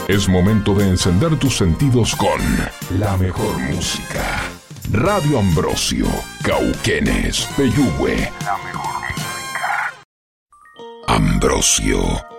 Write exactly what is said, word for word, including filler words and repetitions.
Es momento de encender tus sentidos con la mejor música. Radio Ambrosio, Cauquenes, Peyúgue. La mejor música. Ambrosio.